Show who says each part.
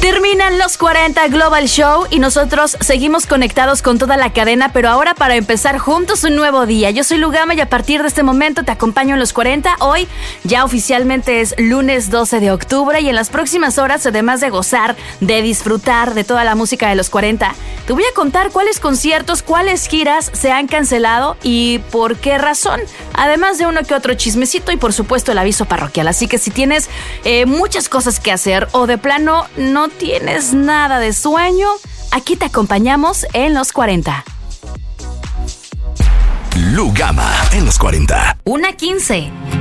Speaker 1: Terminan los 40 Global Show y nosotros seguimos conectados con toda la cadena, pero ahora para empezar juntos un nuevo día. Yo soy Lugama y a partir de este momento te acompaño en los 40. Hoy ya oficialmente es lunes 12 de octubre y en las próximas horas, además de gozar, de disfrutar de toda la música de los 40, te voy a contar cuáles conciertos, cuáles giras se han cancelado y por qué razón. Además de uno que otro chismecito y por supuesto el aviso parroquial. Así que si tienes muchas cosas que hacer o de plano no tienes nada de sueño, aquí te acompañamos en los 40.
Speaker 2: Lugama en los 40.
Speaker 1: 1:15.